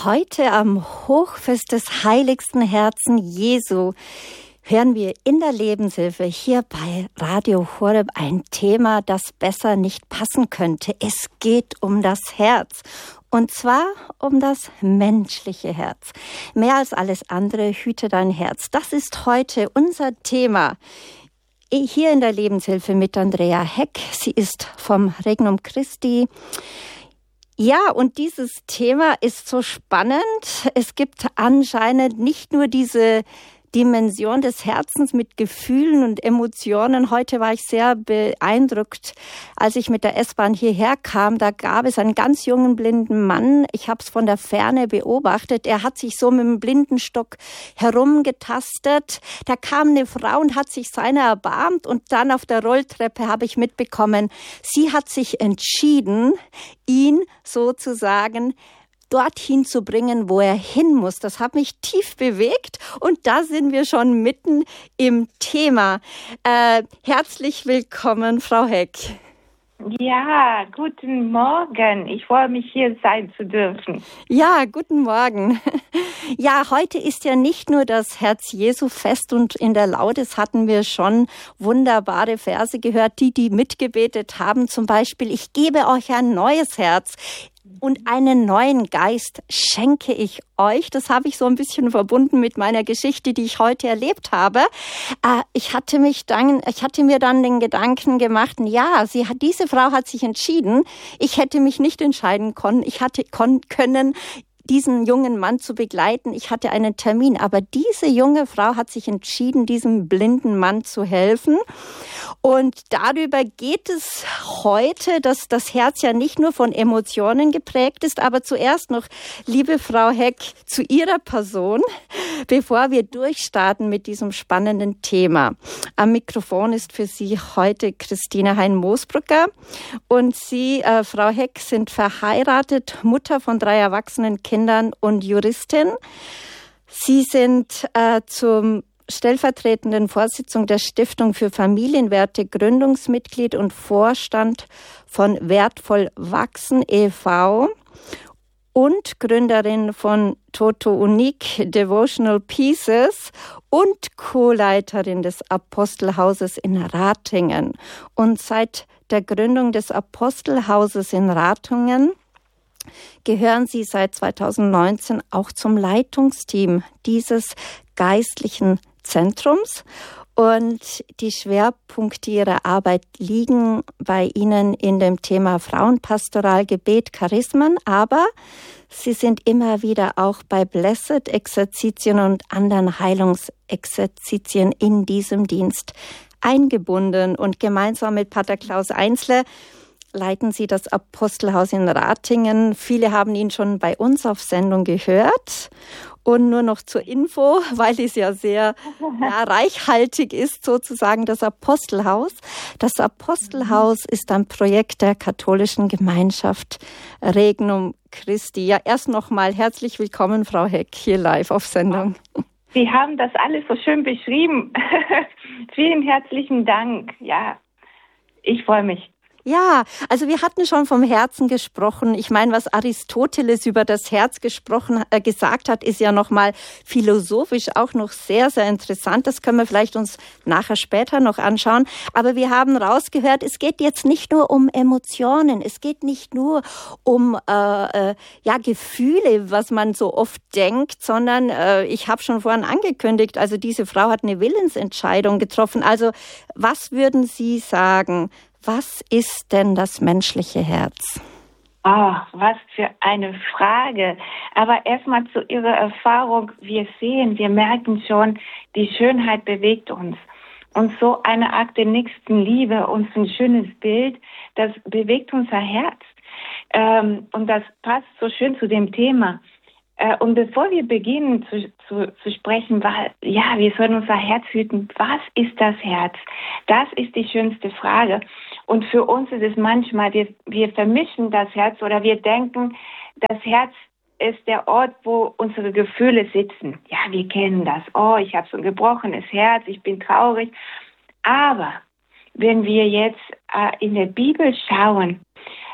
Heute am Hochfest des heiligsten Herzen Jesu hören wir in der Lebenshilfe hier bei Radio Horeb ein Thema, das besser nicht passen könnte. Es geht um das Herz. Und zwar um das menschliche Herz. Mehr als alles andere, hüte dein Herz. Das ist heute unser Thema. Hier in der Lebenshilfe mit Andrea Heck. Sie ist vom Regnum Christi. Ja, und dieses Thema ist so spannend. Es gibt anscheinend nicht nur diese Dimension des Herzens mit Gefühlen und Emotionen. Heute war ich sehr beeindruckt, als ich mit der S-Bahn hierher kam. Da gab es einen ganz jungen blinden Mann. Ich habe es von der Ferne beobachtet. Er hat sich so mit dem Blindenstock herumgetastet. Da kam eine Frau und hat sich seiner erbarmt. Und dann auf der Rolltreppe habe ich mitbekommen, sie hat sich entschieden, ihn sozusagen dorthin zu bringen, wo er hin muss. Das hat mich tief bewegt und da sind wir schon mitten im Thema. Herzlich willkommen, Frau Heck. Ja, guten Morgen. Ich freue mich, hier sein zu dürfen. Ja, guten Morgen. Ja, heute ist ja nicht nur das Herz Jesu Fest und in der Laudes hatten wir schon wunderbare Verse gehört, die mitgebetet haben. Zum Beispiel, ich gebe euch ein neues Herz. Und einen neuen Geist schenke ich euch. Das habe ich so ein bisschen verbunden mit meiner Geschichte, die ich heute erlebt habe. Ich hatte mir dann den Gedanken gemacht, ja, diese Frau hat sich entschieden. Ich hätte mich nicht entscheiden können. Ich hatte können, diesen jungen Mann zu begleiten. Ich hatte einen Termin, aber diese junge Frau hat sich entschieden, diesem blinden Mann zu helfen. Und darüber geht es heute, dass das Herz ja nicht nur von Emotionen geprägt ist, aber zuerst noch, liebe Frau Heck, zu Ihrer Person, bevor wir durchstarten mit diesem spannenden Thema. Am Mikrofon ist für Sie heute Christine Hein-Moosbrücker und Sie, Frau Heck, sind verheiratet, Mutter von 3 erwachsenen Kindern und Juristin. Sie sind zum stellvertretenden Vorsitzung der Stiftung für Familienwerte Gründungsmitglied und Vorstand von Wertvoll Wachsen e.V. und Gründerin von Toto Unique Devotional Pieces und Co-Leiterin des Apostelhauses in Ratingen. Und seit der Gründung des Apostelhauses in Ratingen gehören Sie seit 2019 auch zum Leitungsteam dieses geistlichen Zentrums. Und die Schwerpunkte Ihrer Arbeit liegen bei Ihnen in dem Thema Frauenpastoral, Gebet, Charismen, aber Sie sind immer wieder auch bei Blessed Exerzitien und anderen Heilungsexerzitien in diesem Dienst eingebunden. Und gemeinsam mit Pater Klaus Einzle leiten Sie das Apostelhaus in Ratingen. Viele haben ihn schon bei uns auf Sendung gehört. Und nur noch zur Info, weil es ja sehr reichhaltig ist, sozusagen das Apostelhaus. Das Apostelhaus ist ein Projekt der katholischen Gemeinschaft Regnum Christi. Ja, erst nochmal herzlich willkommen, Frau Heck, hier live auf Sendung. Sie haben das alles so schön beschrieben. Vielen herzlichen Dank. Ja, ich freue mich. Ja, also wir hatten schon vom Herzen gesprochen. Ich meine, was Aristoteles über das Herz gesagt hat, ist ja nochmal philosophisch auch noch sehr, sehr interessant. Das können wir vielleicht uns nachher später noch anschauen. Aber wir haben rausgehört, es geht jetzt nicht nur um Emotionen. Es geht nicht nur um Gefühle, was man so oft denkt, sondern ich habe schon vorhin angekündigt, also diese Frau hat eine Willensentscheidung getroffen. Also was würden Sie sagen? Was ist denn das menschliche Herz? Ach, was für eine Frage. Aber erstmal zu Ihrer Erfahrung. Wir merken schon, die Schönheit bewegt uns. Und so eine Akt der nächsten Liebe und so ein schönes Bild, das bewegt unser Herz. Und das passt so schön zu dem Thema. Und bevor wir beginnen zu sprechen, wir sollen unser Herz hüten. Was ist das Herz? Das ist die schönste Frage. Und für uns ist es manchmal, wir vermischen das Herz oder wir denken, das Herz ist der Ort, wo unsere Gefühle sitzen. Ja, wir kennen das. Oh, ich habe so ein gebrochenes Herz, ich bin traurig. Aber wenn wir jetzt in der Bibel schauen,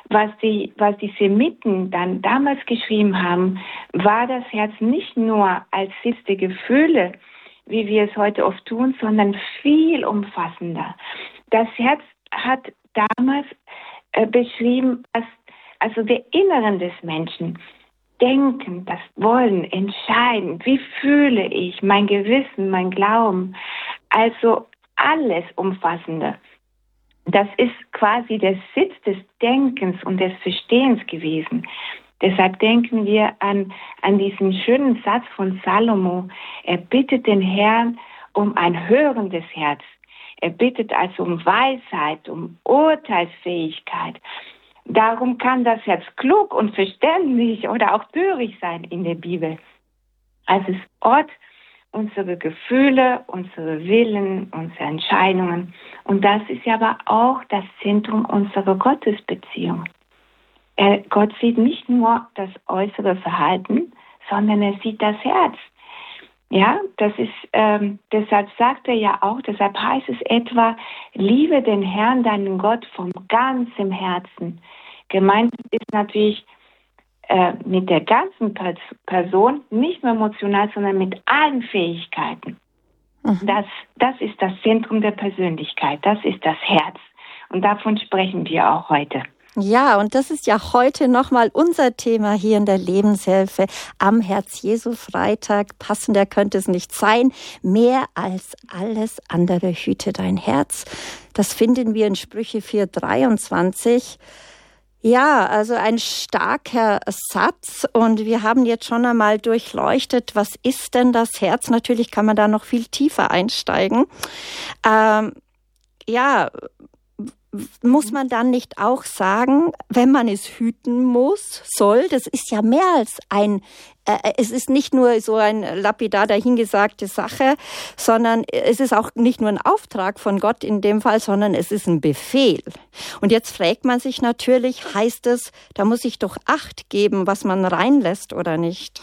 was die Semiten dann damals geschrieben haben, war das Herz nicht nur als Sitz der Gefühle, wie wir es heute oft tun, sondern viel umfassender. Das Herz hat damals beschrieben, also der Inneren des Menschen. Denken, das Wollen, Entscheiden, wie fühle ich, mein Gewissen, mein Glauben, also alles Umfassende. Das ist quasi der Sitz des Denkens und des Verstehens gewesen. Deshalb denken wir an diesen schönen Satz von Salomo. Er bittet den Herrn um ein hörendes Herz. Er bittet also um Weisheit, um Urteilsfähigkeit. Darum kann das Herz klug und verständlich oder auch töricht sein in der Bibel. Also es ist Ort unserer Gefühle, unsere Willen, unsere Entscheidungen. Und das ist ja aber auch das Zentrum unserer Gottesbeziehung. Gott sieht nicht nur das äußere Verhalten, sondern er sieht das Herz. Ja, das ist, deshalb sagt er ja auch, deshalb heißt es etwa, liebe den Herrn, deinen Gott, von ganzem Herzen. Gemeint ist natürlich mit der ganzen Person, nicht nur emotional, sondern mit allen Fähigkeiten. Mhm. Das ist das Zentrum der Persönlichkeit, das ist das Herz. Und davon sprechen wir auch heute. Ja, und das ist ja heute nochmal unser Thema hier in der Lebenshilfe am Herz-Jesu-Freitag. Passender könnte es nicht sein. Mehr als alles andere hüte dein Herz. Das finden wir in Sprüche 4,23. Ja, also ein starker Satz. Und wir haben jetzt schon einmal durchleuchtet, was ist denn das Herz? Natürlich kann man da noch viel tiefer einsteigen. Muss man dann nicht auch sagen, wenn man es hüten soll, das ist ja mehr als es ist nicht nur so ein lapidar dahingesagte Sache, sondern es ist auch nicht nur ein Auftrag von Gott in dem Fall, sondern es ist ein Befehl. Und jetzt fragt man sich natürlich, heißt es, da muss ich doch Acht geben, was man reinlässt oder nicht?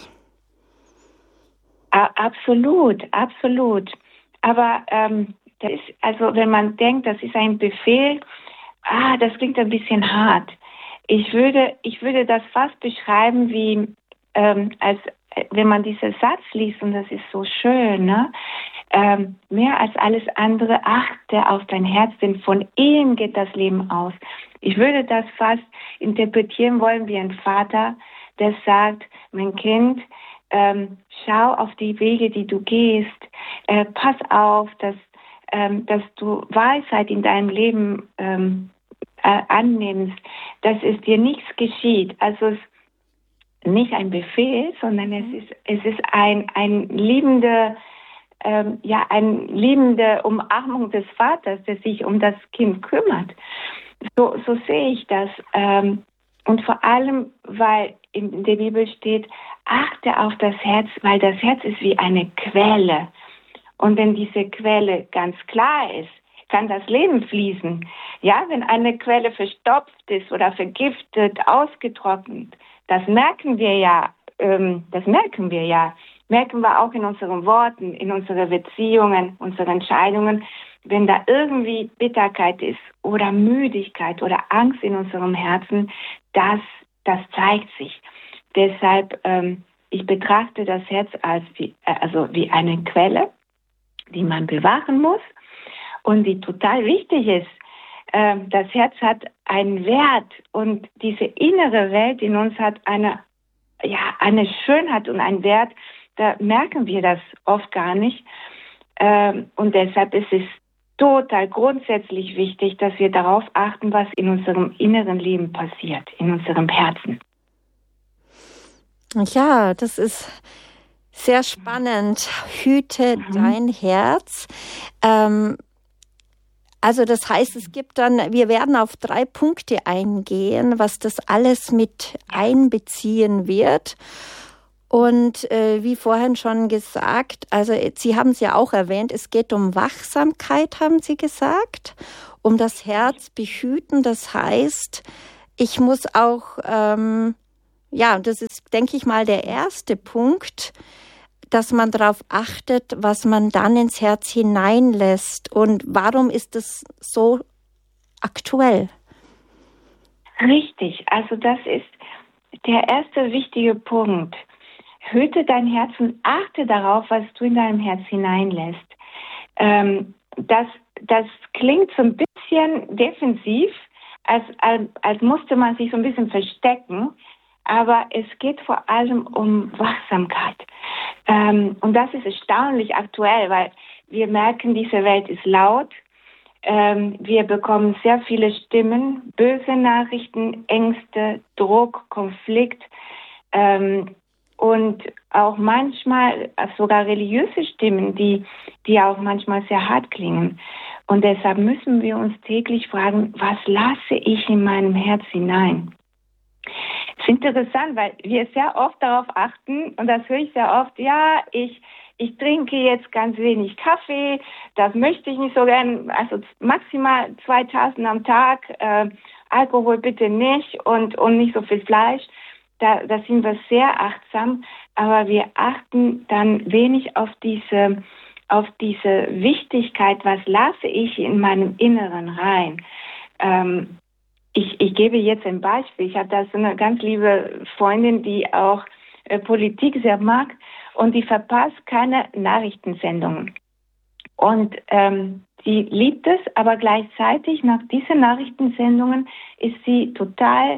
Absolut, absolut. Aber das ist, also wenn man denkt, das ist ein Befehl, das klingt ein bisschen hart. Ich würde das fast beschreiben wie, als wenn man diesen Satz liest, und das ist so schön, ne? Mehr als alles andere achte auf dein Herz, denn von ihm geht das Leben aus. Ich würde das fast interpretieren wollen wie ein Vater, der sagt, mein Kind, schau auf die Wege, die du gehst, pass auf, dass du Weisheit in deinem Leben annimmst, dass es dir nichts geschieht. Also es ist nicht ein Befehl, sondern es ist eine liebende Umarmung des Vaters, der sich um das Kind kümmert. So sehe ich das. Und vor allem, weil in der Bibel steht, achte auf das Herz, weil das Herz ist wie eine Quelle. Und wenn diese Quelle ganz klar ist, kann das Leben fließen. Ja, wenn eine Quelle verstopft ist oder vergiftet, ausgetrocknet, das merken wir ja. Merken wir auch in unseren Worten, in unseren Beziehungen, unseren Entscheidungen. Wenn da irgendwie Bitterkeit ist oder Müdigkeit oder Angst in unserem Herzen, das zeigt sich. Deshalb, ich betrachte das Herz als wie eine Quelle, die man bewahren muss und die total wichtig ist. Das Herz hat einen Wert und diese innere Welt in uns hat eine Schönheit und einen Wert, da merken wir das oft gar nicht. Und deshalb ist es total grundsätzlich wichtig, dass wir darauf achten, was in unserem inneren Leben passiert, in unserem Herzen. Ja, das ist sehr spannend. Hüte dein Herz. Also das heißt, wir werden auf 3 Punkte eingehen, was das alles mit einbeziehen wird. Und wie vorhin schon gesagt, also Sie haben es ja auch erwähnt, es geht um Wachsamkeit, haben Sie gesagt, um das Herz behüten. Das heißt, ich muss auch, das ist, denke ich mal, der erste Punkt, dass man darauf achtet, was man dann ins Herz hineinlässt. Und warum ist das so aktuell? Richtig, also das ist der erste wichtige Punkt. Hüte dein Herz und achte darauf, was du in deinem Herz hineinlässt. Das klingt so ein bisschen defensiv, als musste man sich so ein bisschen verstecken, aber es geht vor allem um Wachsamkeit. Und das ist erstaunlich aktuell, weil wir merken, diese Welt ist laut. Wir bekommen sehr viele Stimmen, böse Nachrichten, Ängste, Druck, Konflikt und auch manchmal sogar religiöse Stimmen, die auch manchmal sehr hart klingen. Und deshalb müssen wir uns täglich fragen, was lasse ich in meinem Herz hinein? Es ist interessant, weil wir sehr oft darauf achten, und das höre ich sehr oft, ja, ich trinke jetzt ganz wenig Kaffee, das möchte ich nicht so gern, also maximal 2 Tassen am Tag, Alkohol bitte nicht und nicht so viel Fleisch. Da sind wir sehr achtsam, aber wir achten dann wenig auf diese Wichtigkeit, was lasse ich in meinem Inneren rein. Ich gebe jetzt ein Beispiel. Ich habe da so eine ganz liebe Freundin, die auch Politik sehr mag und die verpasst keine Nachrichtensendungen. Und sie liebt es, aber gleichzeitig nach diesen Nachrichtensendungen ist sie total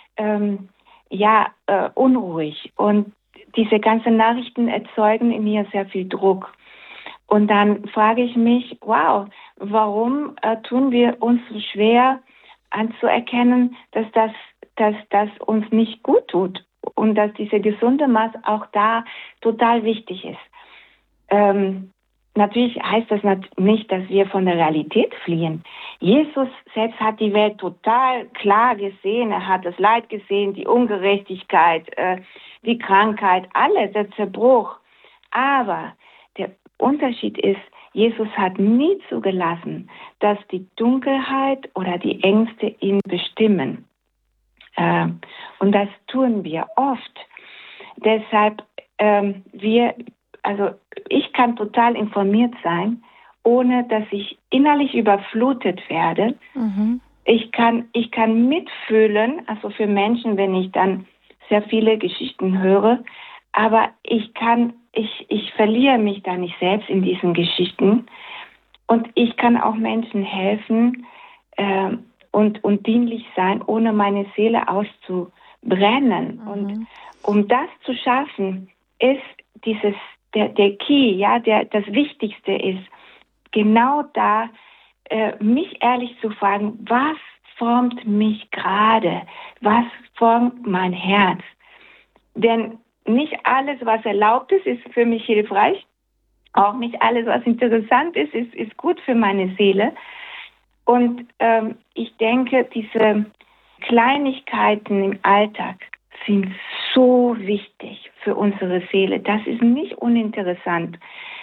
unruhig. Und diese ganzen Nachrichten erzeugen in ihr sehr viel Druck. Und dann frage ich mich, wow, warum tun wir uns so schwer anzuerkennen, dass das uns nicht gut tut und dass diese gesunde Maß auch da total wichtig ist. Natürlich heißt das nicht, dass wir von der Realität fliehen. Jesus selbst hat die Welt total klar gesehen. Er hat das Leid gesehen, die Ungerechtigkeit, die Krankheit, alles, der Zerbruch. Aber der Unterschied ist, Jesus hat nie zugelassen, dass die Dunkelheit oder die Ängste ihn bestimmen. Und das tun wir oft. Deshalb, ich kann total informiert sein, ohne dass ich innerlich überflutet werde. Mhm. Ich kann mitfühlen, also für Menschen, wenn ich dann sehr viele Geschichten höre, aber ich verliere mich da nicht selbst in diesen Geschichten und ich kann auch Menschen helfen und dienlich sein, ohne meine Seele auszubrennen. Mhm. Und um das zu schaffen, ist der Key, ja, das Wichtigste ist, genau da mich ehrlich zu fragen, was formt mich gerade? Was formt mein Herz? Denn nicht alles, was erlaubt ist für mich hilfreich. Auch nicht alles, was interessant ist gut für meine Seele. Und ich denke, diese Kleinigkeiten im Alltag sind so wichtig für unsere Seele. Das ist nicht uninteressant.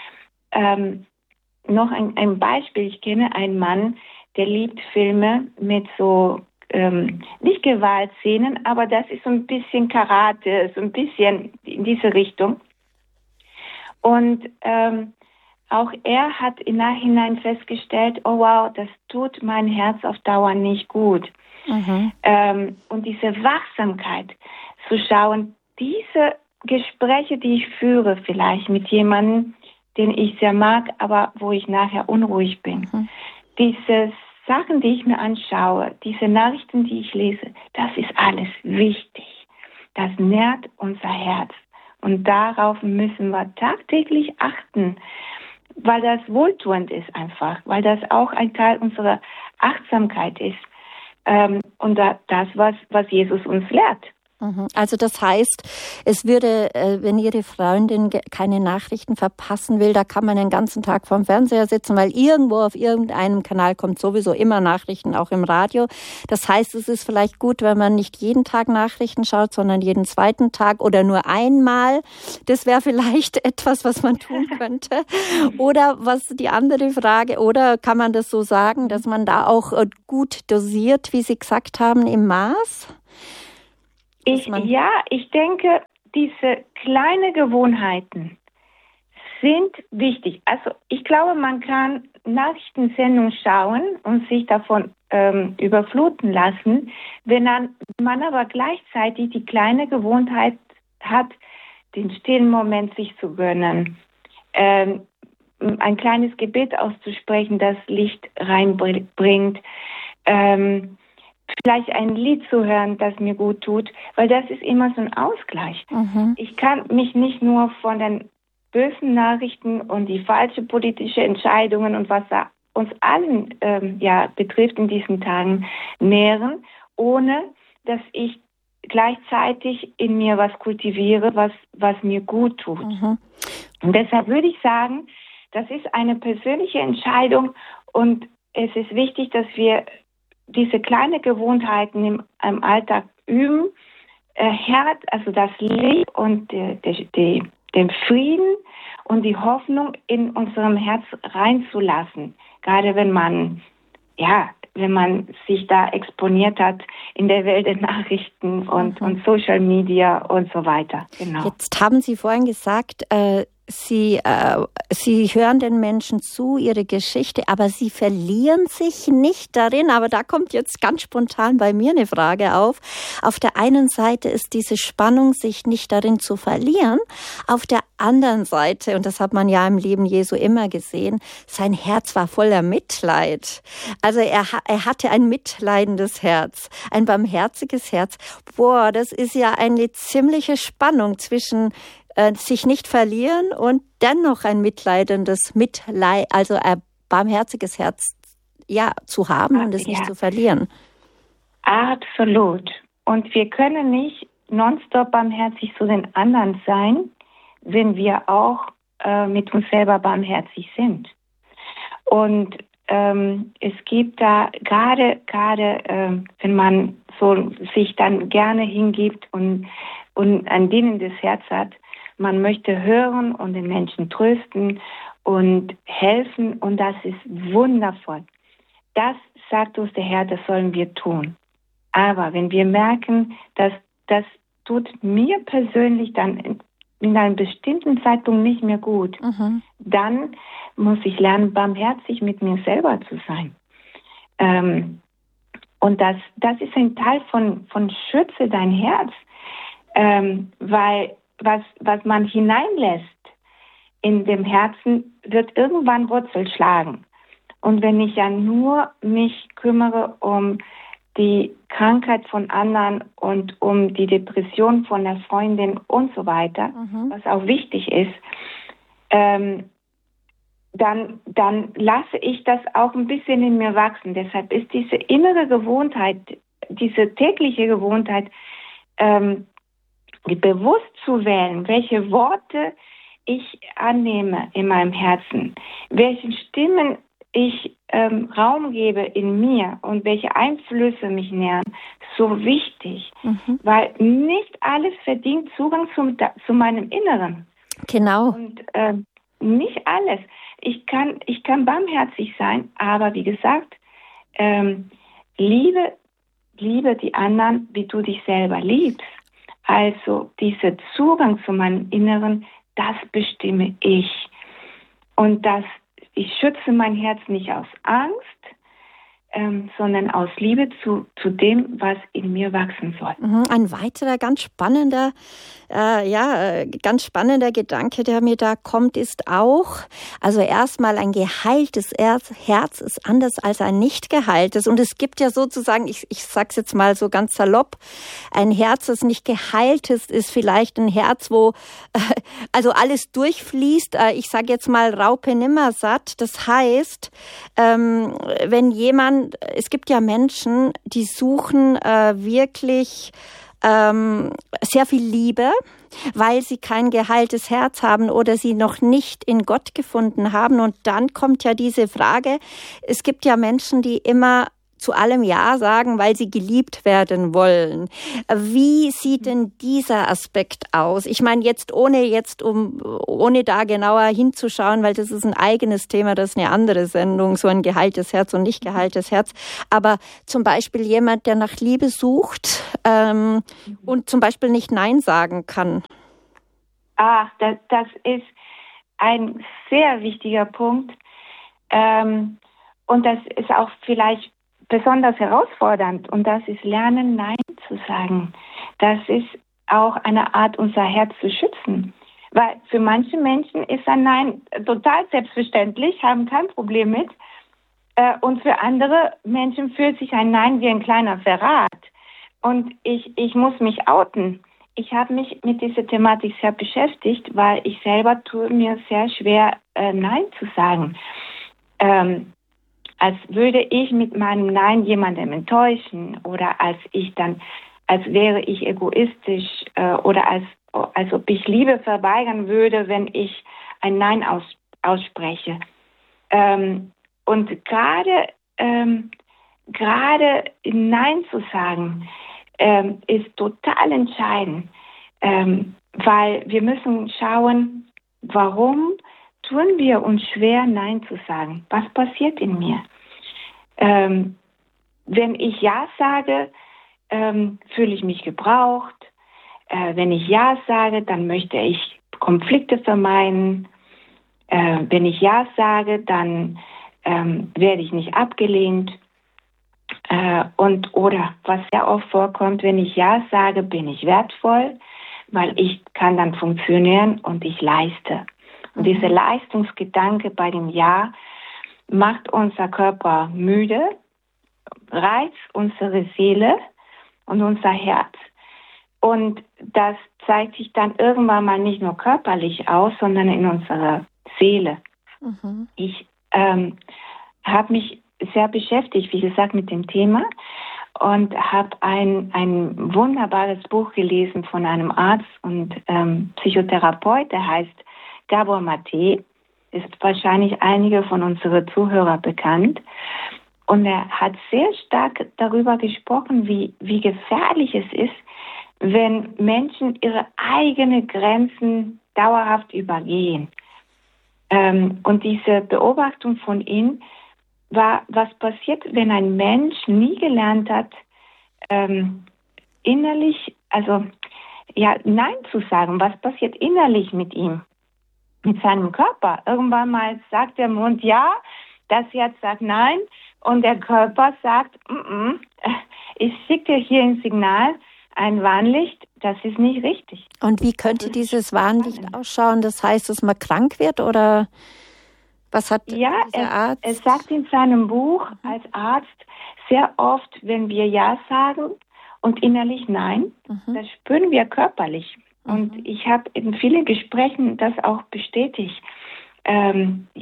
Noch ein Beispiel. Ich kenne einen Mann, der liebt Filme mit so nicht Gewaltszenen, aber das ist so ein bisschen Karate, so ein bisschen in diese Richtung. Und auch er hat im Nachhinein festgestellt, oh wow, das tut mein Herz auf Dauer nicht gut. Mhm. Und diese Wachsamkeit zu schauen, diese Gespräche, die ich führe, vielleicht mit jemandem, den ich sehr mag, aber wo ich nachher unruhig bin. Mhm. Diese Sachen, die ich mir anschaue, diese Nachrichten, die ich lese, das ist alles wichtig. Das nährt unser Herz. Und darauf müssen wir tagtäglich achten, weil das wohltuend ist einfach, weil das auch ein Teil unserer Achtsamkeit ist. Und das, was Jesus uns lehrt. Also das heißt, es würde, wenn Ihre Freundin keine Nachrichten verpassen will, da kann man den ganzen Tag vorm Fernseher sitzen, weil irgendwo auf irgendeinem Kanal kommt sowieso immer Nachrichten, auch im Radio. Das heißt, es ist vielleicht gut, wenn man nicht jeden Tag Nachrichten schaut, sondern jeden zweiten Tag oder nur einmal. Das wäre vielleicht etwas, was man tun könnte. Oder was die andere Frage, oder kann man das so sagen, dass man da auch gut dosiert, wie Sie gesagt haben, im Maß? Ich denke, diese kleinen Gewohnheiten sind wichtig. Also ich glaube, man kann Nachrichtensendung schauen und sich davon überfluten lassen, wenn man aber gleichzeitig die kleine Gewohnheit hat, den stillen Moment sich zu gönnen, ein kleines Gebet auszusprechen, das Licht reinbringt, vielleicht ein Lied zu hören, das mir gut tut, weil das ist immer so ein Ausgleich. Mhm. Ich kann mich nicht nur von den bösen Nachrichten und die falsche politische Entscheidungen und was da uns allen betrifft in diesen Tagen nähren, ohne dass ich gleichzeitig in mir was kultiviere, was mir gut tut. Mhm. Und deshalb würde ich sagen, das ist eine persönliche Entscheidung und es ist wichtig, dass wir diese kleinen Gewohnheiten im Alltag üben, also das Licht und den Frieden und die Hoffnung in unserem Herz reinzulassen. Gerade wenn man sich da exponiert hat in der Welt der Nachrichten und Social Media und so weiter. Genau. Jetzt haben Sie vorhin gesagt, Sie hören den Menschen zu, ihre Geschichte, aber Sie verlieren sich nicht darin. Aber da kommt jetzt ganz spontan bei mir eine Frage auf. Auf der einen Seite ist diese Spannung, sich nicht darin zu verlieren. Auf der anderen Seite, und das hat man ja im Leben Jesu immer gesehen, sein Herz war voller Mitleid. Also er hatte ein mitleidendes Herz, ein barmherziges Herz. Boah, das ist ja eine ziemliche Spannung zwischen sich nicht verlieren und dennoch ein mitleidendes also ein barmherziges Herz zu haben und es nicht zu verlieren. Absolut. Und wir können nicht nonstop barmherzig zu den anderen sein, wenn wir auch mit uns selber barmherzig sind. Und es gibt da gerade wenn man so sich dann gerne hingibt und ein dienendes Herz hat, man möchte hören und den Menschen trösten und helfen und das ist wundervoll. Das sagt uns der Herr, das sollen wir tun. Aber wenn wir merken, dass das tut mir persönlich dann in einem bestimmten Zeitpunkt nicht mehr gut, dann muss ich lernen, barmherzig mit mir selber zu sein. Und das ist ein Teil von schütze dein Herz, weil was man hineinlässt in dem Herzen, wird irgendwann Wurzel schlagen. Und wenn ich ja nur mich kümmere um die Krankheit von anderen und um die Depression von der Freundin und so weiter, was auch wichtig ist, dann lasse ich das auch ein bisschen in mir wachsen. Deshalb ist diese innere Gewohnheit, diese tägliche Gewohnheit, bewusst zu wählen, welche Worte ich annehme in meinem Herzen, welchen Stimmen ich Raum gebe in mir und welche Einflüsse mich nähern, so wichtig, weil nicht alles verdient Zugang zu meinem Inneren. Genau. Und nicht alles. Ich kann barmherzig sein, aber wie gesagt, liebe die anderen, wie du dich selber liebst. Also dieser Zugang zu meinem Inneren, das bestimme ich. Und ich schütze mein Herz nicht aus Angst, sondern aus Liebe zu dem, was in mir wachsen soll. Ein weiterer ganz spannender Gedanke, der mir da kommt, ist auch, also erstmal ein geheiltes Herz ist anders als ein nicht geheiltes. Und es gibt ja sozusagen, ich sag's jetzt mal so ganz salopp, ein Herz, das nicht geheilt ist vielleicht ein Herz, wo also alles durchfließt. Ich sage jetzt mal Raupe nimmersatt. Das heißt, es gibt ja Menschen, die suchen wirklich sehr viel Liebe, weil sie kein geheiltes Herz haben oder sie noch nicht in Gott gefunden haben. Und dann kommt ja diese Frage, es gibt ja Menschen, die immer zu allem Ja sagen, weil sie geliebt werden wollen. Wie sieht denn dieser Aspekt aus? Ich meine, ohne da genauer hinzuschauen, weil das ist ein eigenes Thema, das ist eine andere Sendung, so ein geheiltes Herz und nicht geheiltes Herz. Aber zum Beispiel jemand, der nach Liebe sucht und zum Beispiel nicht Nein sagen kann. Das ist ein sehr wichtiger Punkt. Und das ist auch vielleicht besonders herausfordernd. Und das ist Lernen, Nein zu sagen. Das ist auch eine Art, unser Herz zu schützen. Weil für manche Menschen ist ein Nein total selbstverständlich, haben kein Problem mit. Und für andere Menschen fühlt sich ein Nein wie ein kleiner Verrat. Und ich muss mich outen. Ich habe mich mit dieser Thematik sehr beschäftigt, weil ich selber tue mir sehr schwer, Nein zu sagen. Als würde ich mit meinem Nein jemandem enttäuschen oder als wäre ich egoistisch oder als ob ich Liebe verweigern würde, wenn ich ein Nein ausspreche. Und gerade Nein zu sagen, ist total entscheidend, weil wir müssen schauen, warum tun wir uns schwer, Nein zu sagen? Was passiert in mir? Wenn ich Ja sage, fühle ich mich gebraucht. Wenn ich Ja sage, dann möchte ich Konflikte vermeiden. Wenn ich Ja sage, dann werde ich nicht abgelehnt. Oder was sehr oft vorkommt, wenn ich Ja sage, bin ich wertvoll, weil ich kann dann funktionieren und ich leiste. Und dieser Leistungsgedanke bei dem Ja macht unser Körper müde, reizt unsere Seele und unser Herz. Und das zeigt sich dann irgendwann mal nicht nur körperlich aus, sondern in unserer Seele. Mhm. Ich habe mich sehr beschäftigt, wie gesagt, mit dem Thema und habe ein wunderbares Buch gelesen von einem Arzt und Psychotherapeut, der heißt Gabor Mate, ist wahrscheinlich einige von unseren Zuhörern bekannt. Und er hat sehr stark darüber gesprochen, wie gefährlich es ist, wenn Menschen ihre eigenen Grenzen dauerhaft übergehen. Und diese Beobachtung von ihm war, was passiert, wenn ein Mensch nie gelernt hat, innerlich, Nein zu sagen. Was passiert innerlich mit ihm, mit seinem Körper? Irgendwann mal sagt der Mund Ja, das Herz sagt Nein und der Körper sagt, ich schicke dir hier ein Signal, ein Warnlicht, das ist nicht richtig. Und wie könnte dieses Warnlicht ausschauen? Das heißt, dass man krank wird oder was hat dieser Arzt? Er sagt in seinem Buch als Arzt sehr oft, wenn wir Ja sagen und innerlich Nein, das spüren wir körperlich. Und ich habe in vielen Gesprächen das auch bestätigt. Dass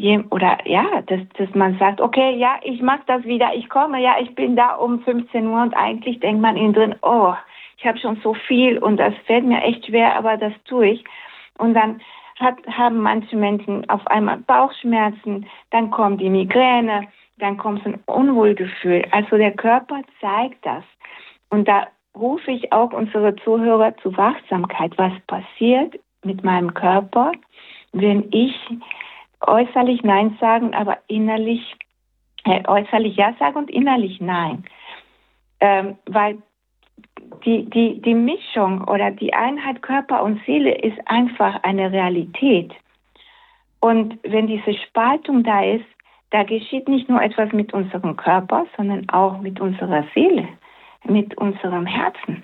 man sagt, okay, ja, ich mache das wieder, ich komme, ja, ich bin da um 15 Uhr und eigentlich denkt man innen drin, oh, ich habe schon so viel und das fällt mir echt schwer, aber das tue ich. Und dann haben manche Menschen auf einmal Bauchschmerzen, dann kommt die Migräne, dann kommt so ein Unwohlgefühl. Also der Körper zeigt das. Und da rufe ich auch unsere Zuhörer zu Wachsamkeit. Was passiert mit meinem Körper, wenn ich äußerlich Nein sagen, aber innerlich äußerlich Ja sagen und innerlich Nein? Weil die Mischung oder die Einheit Körper und Seele ist einfach eine Realität. Und wenn diese Spaltung da ist, da geschieht nicht nur etwas mit unserem Körper, sondern auch mit unserer Seele, mit unserem Herzen.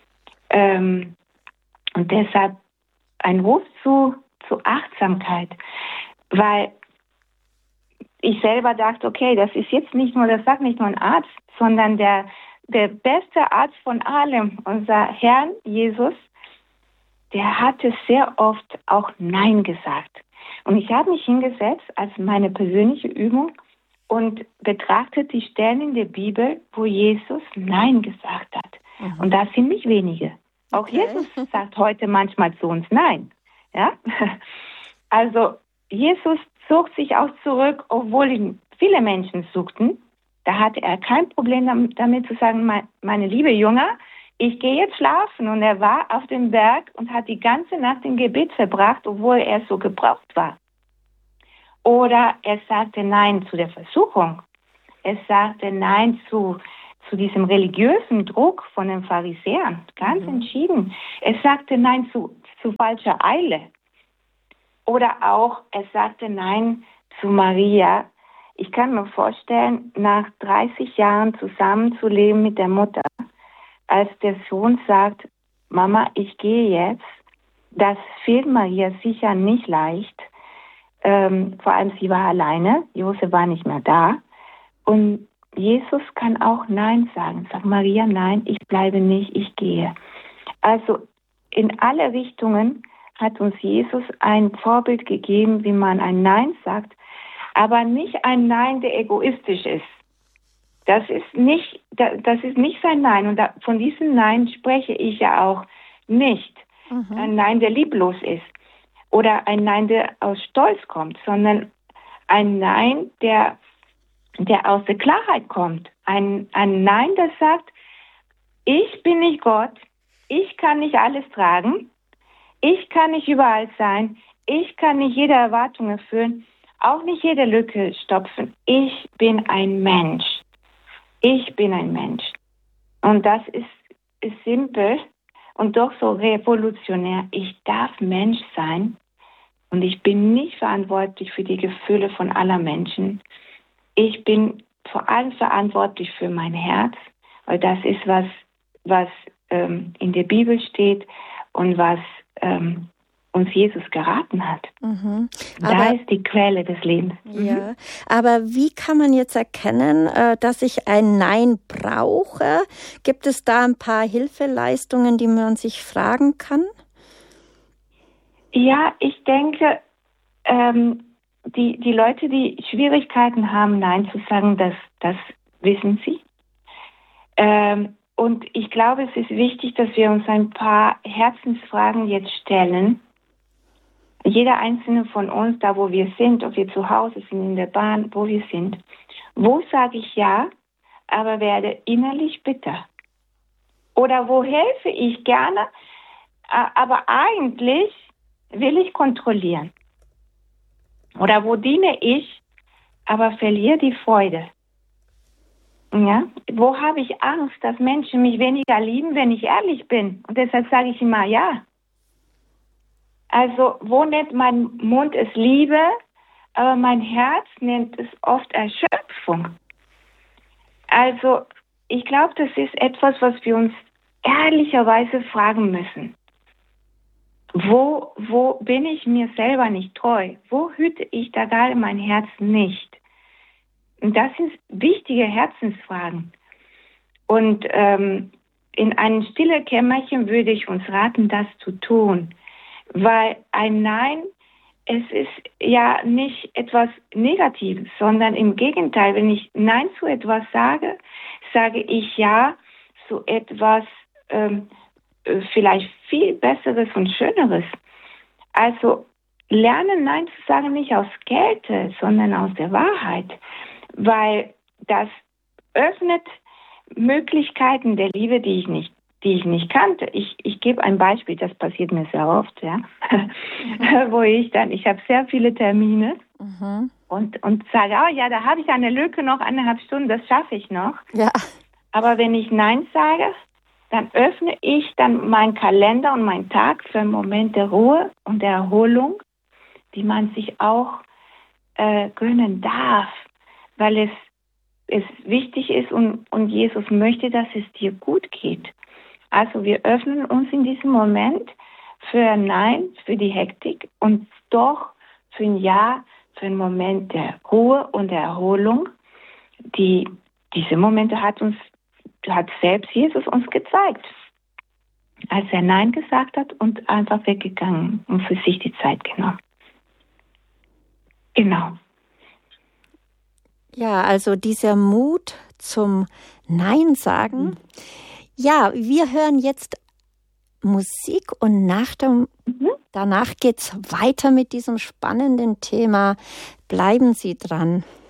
Und deshalb ein Ruf zu Achtsamkeit, weil ich selber dachte, okay, das ist jetzt nicht nur, das sagt nicht nur ein Arzt, sondern der beste Arzt von allem, unser Herr Jesus, der hatte sehr oft auch Nein gesagt. Und ich habe mich hingesetzt als meine persönliche Übung und betrachtet die Stellen in der Bibel, wo Jesus Nein gesagt hat. Und das sind nicht wenige. Auch Jesus sagt heute manchmal zu uns Nein. Ja? Also Jesus zog sich auch zurück, obwohl ihn viele Menschen suchten. Da hatte er kein Problem damit zu sagen, meine liebe Jünger, ich gehe jetzt schlafen. Und er war auf dem Berg und hat die ganze Nacht im Gebet verbracht, obwohl er so gebraucht war. Oder er sagte Nein zu der Versuchung. Er sagte Nein zu diesem religiösen Druck von den Pharisäern. Ganz entschieden. Er sagte Nein zu falscher Eile. Oder auch, er sagte Nein zu Maria, Ich kann mir vorstellen, nach 30 Jahren zusammenzuleben mit der Mutter, als der Sohn sagt, Mama, ich gehe jetzt, das fällt Maria sicher nicht leicht. Vor allem sie war alleine, Josef war nicht mehr da. Und Jesus kann auch Nein sagen. Sagt Maria, nein, ich bleibe nicht, ich gehe. Also in alle Richtungen hat uns Jesus ein Vorbild gegeben, wie man ein Nein sagt, aber nicht ein Nein, der egoistisch ist. Das ist nicht sein Nein. Und von diesem Nein spreche ich ja auch nicht. Ein Nein, der lieblos ist. Oder ein Nein, der aus Stolz kommt, sondern ein Nein, der aus der Klarheit kommt. Ein Nein, das sagt, ich bin nicht Gott, ich kann nicht alles tragen, ich kann nicht überall sein, ich kann nicht jede Erwartung erfüllen, auch nicht jede Lücke stopfen. Ich bin ein Mensch. Ich bin ein Mensch. Und das ist simpel und doch so revolutionär. Ich darf Mensch sein und ich bin nicht verantwortlich für die Gefühle von aller Menschen. Ich bin vor allem verantwortlich für mein Herz, weil das ist, was in der Bibel steht und was uns Jesus geraten hat. Da ist die Quelle des Lebens. Ja, aber wie kann man jetzt erkennen, dass ich ein Nein brauche? Gibt es da ein paar Hilfeleistungen, die man sich fragen kann? Ja, ich denke, die Leute, die Schwierigkeiten haben, Nein zu sagen, das wissen sie. Und ich glaube, es ist wichtig, dass wir uns ein paar Herzensfragen jetzt stellen. Jeder einzelne von uns, da wo wir sind, ob wir zu Hause sind, in der Bahn, wo wir sind. Wo sage ich ja, aber werde innerlich bitter? Oder wo helfe ich gerne, aber eigentlich will ich kontrollieren? Oder wo diene ich, aber verliere die Freude? Ja? Wo habe ich Angst, dass Menschen mich weniger lieben, wenn ich ehrlich bin? Und deshalb sage ich immer ja. Also wo nennt mein Mund es Liebe, aber mein Herz nennt es oft Erschöpfung. Also ich glaube, das ist etwas, was wir uns ehrlicherweise fragen müssen. Wo bin ich mir selber nicht treu? Wo hüte ich da gerade mein Herz nicht? Und das sind wichtige Herzensfragen. Und in einem stillen Kämmerchen würde ich uns raten, das zu tun. Weil ein Nein, es ist ja nicht etwas Negatives, sondern im Gegenteil, wenn ich Nein zu etwas sage, sage ich Ja zu etwas vielleicht viel Besseres und Schöneres. Also lernen Nein zu sagen, nicht aus Kälte, sondern aus der Wahrheit, weil das öffnet Möglichkeiten der Liebe, die ich nicht kannte. Ich gebe ein Beispiel, das passiert mir sehr oft, ja, wo ich habe sehr viele Termine und sage, oh ja, da habe ich eine Lücke noch 1,5 Stunden, das schaffe ich noch. Ja. Aber wenn ich Nein sage, dann öffne ich dann meinen Kalender und meinen Tag für einen Moment der Ruhe und der Erholung, die man sich auch gönnen darf, weil es wichtig ist und Jesus möchte, dass es dir gut geht. Also wir öffnen uns in diesem Moment für ein Nein, für die Hektik und doch für ein Ja, für einen Moment der Ruhe und der Erholung. Diese Momente hat selbst Jesus uns gezeigt, als er Nein gesagt hat und einfach weggegangen und für sich die Zeit genommen. Genau. Ja, also dieser Mut zum Nein sagen. Ja, wir hören jetzt Musik und danach geht's weiter mit diesem spannenden Thema. Bleiben Sie dran.